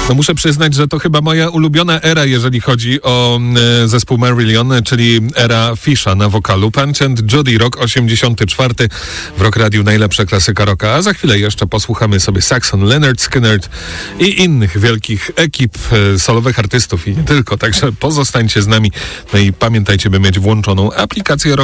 No muszę przyznać, że to chyba moja ulubiona era, jeżeli chodzi o zespół Marillion, czyli era Fisha na wokalu. Punch and Judy, rok 84. W Rock Radiu najlepsza klasyka rocka. A za chwilę jeszcze posłuchamy sobie Saxon, Lynyrd Skynyrd i innych wielkich ekip solowych artystów i nie tylko. Także pozostańcie z nami. No i pamiętajcie, by mieć włączoną aplikację Rock